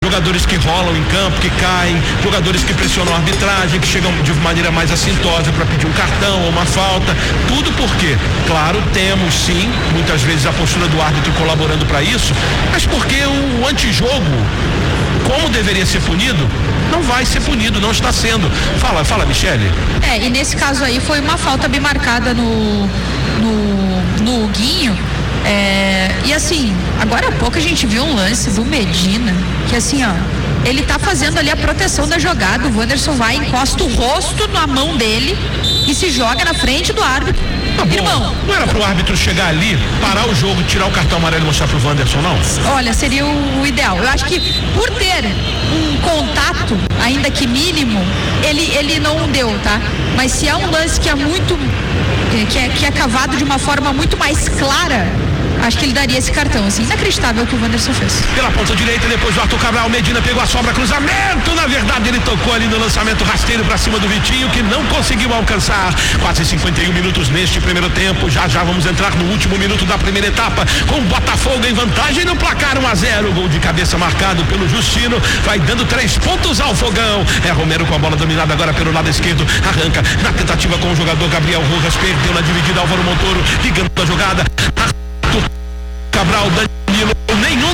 jogadores que rolam em campo, que caem, jogadores que pressionam a arbitragem, que chegam de maneira mais assintosa para pedir um cartão ou uma falta, tudo porque, claro, temos sim, muitas vezes a postura do árbitro colaborando para isso, mas porque o antijogo, como deveria ser punido, não vai ser punido, não está sendo. Fala, Michele. E nesse caso aí foi uma falta bem marcada no Huguinho. E assim, agora há pouco a gente viu um lance do Medina, que assim, ó, ele tá fazendo ali a proteção da jogada, o Wanderson vai, encosta o rosto na mão dele e se joga na frente do árbitro. Irmão, não era pro árbitro chegar ali, parar o jogo, tirar o cartão amarelo e mostrar pro Wanderson, não? Olha, seria o ideal. Eu acho que por ter um contato, ainda que mínimo, ele não deu, tá? Mas se é um lance que é muito, que é cavado de uma forma muito mais clara, acho que ele daria esse cartão, assim, inacreditável o que o Wanderson fez. Pela ponta direita, depois o Arthur Cabral, Medina pegou a sobra, cruzamento, na verdade ele tocou ali no lançamento rasteiro pra cima do Vitinho, que não conseguiu alcançar. Quase 51 minutos neste primeiro tempo, já vamos entrar no último minuto da primeira etapa, com o Botafogo em vantagem no placar 1-0, gol de cabeça marcado pelo Justino, vai dando 3 pontos ao Fogão. Romero com a bola dominada agora pelo lado esquerdo, arranca na tentativa com o jogador Gabriel Rojas, perdeu na dividida, Álvaro Montoro ligando a jogada, Cabral, Danilo, nenhum